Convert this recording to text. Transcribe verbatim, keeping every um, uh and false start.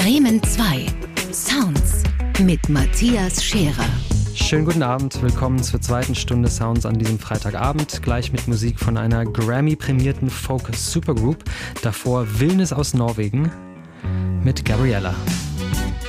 Bremen zwei. Sounds mit Matthias Scherer. Schönen guten Abend, willkommen zur zweiten Stunde Sounds an diesem Freitagabend. Gleich mit Musik von einer Grammy-prämierten Folk-Supergroup. Davor Villnes aus Norwegen mit Gabriella.